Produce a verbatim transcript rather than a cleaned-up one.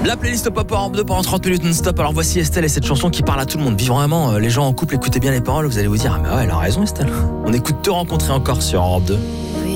La playlist Pop Europe deux pendant trente minutes non-stop. Alors voici Estelle et cette chanson qui parle à tout le monde. Vivre vraiment, les gens en couple, écoutez bien les paroles, vous allez vous dire, ah mais ouais, elle a raison Estelle. On écoute Te rencontrer encore sur Europe deux.